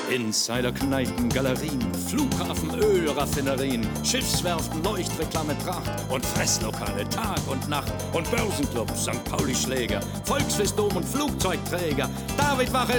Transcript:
Insider, Kneipen, Galerien, Flughafen, Ölraffinerien, Schiffswerften, Leuchtreklame, Tracht und Fresslokale Tag und Nacht und Börsenclubs, St. Pauli-Schläger, Volksfest, Dom und Flugzeugträger. David Wache